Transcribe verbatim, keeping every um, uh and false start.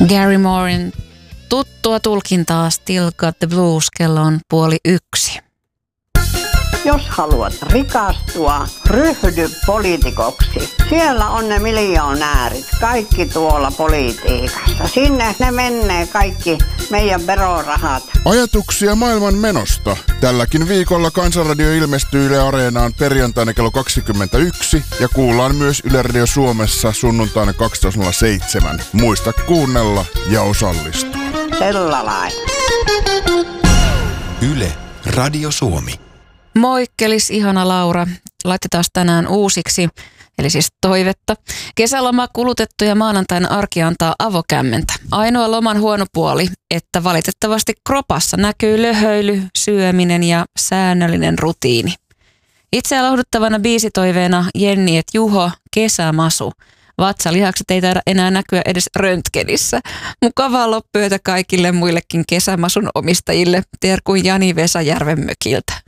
Gary Mooren tuttua tulkintaa Still Got the Blues, kello on puoli yksi. Jos haluat rikastua, ryhdy poliitikoksi. Siellä on ne miljoonäärit, kaikki tuolla politiikassa. Sinne ne menee kaikki meidän verorahat. Ajatuksia maailman menosta. Tälläkin viikolla Kansanradio ilmestyy Yle Areenaan perjantaina kello kaksikymmentäyksi ja kuullaan myös Yle Radio Suomessa sunnuntaina kaksitoista nolla seitsemän. Muista kuunnella ja osallistua. Sellainen. Yle Radio Suomi. Moikkelis, ihana Laura. Laitetaan tänään uusiksi, eli siis toivetta. Kesäloma kulutettu ja maanantaina arki antaa avokämmentä. Ainoa loman huono puoli, että valitettavasti kropassa näkyy löhöily, syöminen ja säännöllinen rutiini. Itseä lohduttavana biisitoiveena Jenni et Juho, kesämasu. Vatsalihakset ei taida enää näkyä edes röntgenissä. Mukavaa loppuyötä kaikille muillekin kesämasun omistajille. Terkuin Jani Vesajärven mökiltä.